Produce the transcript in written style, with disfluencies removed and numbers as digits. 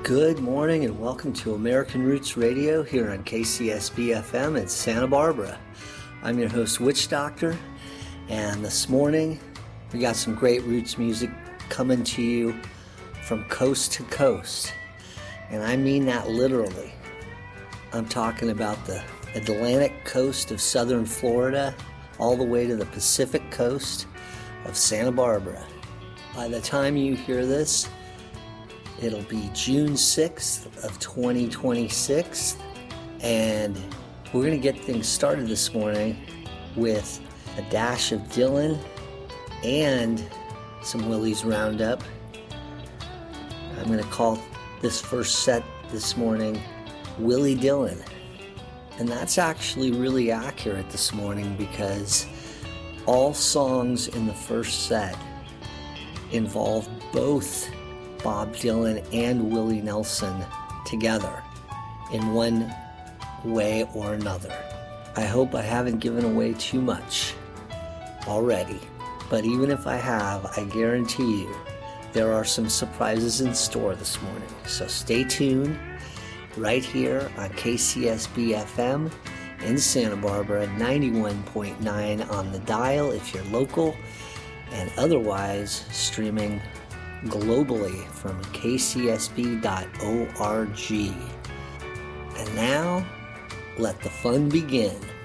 Good morning and welcome to American Roots Radio here on KCSB FM in Santa Barbara. I'm your host, Witch Doctor, and this morning we got some great roots music coming to you from coast to coast. And I mean that literally. I'm talking about the Atlantic coast of southern Florida all the way to the Pacific coast of Santa Barbara. By the time you hear this, it'll be June 6th of 2026, and we're going to get things started this morning with a dash of Dylan and some Willie's Roundup. I'm going to call this first set this morning Willie Dillon, and that's actually really accurate this morning because all songs in the first set involve both Bob Dylan and Willie Nelson together in one way or another. I hope I haven't given away too much already, but even if I have, I guarantee you there are some surprises in store this morning. So stay tuned right here on KCSB FM in Santa Barbara, 91.9 on the dial if you're local, and otherwise streaming globally from kcsb.org. And now, let the fun begin.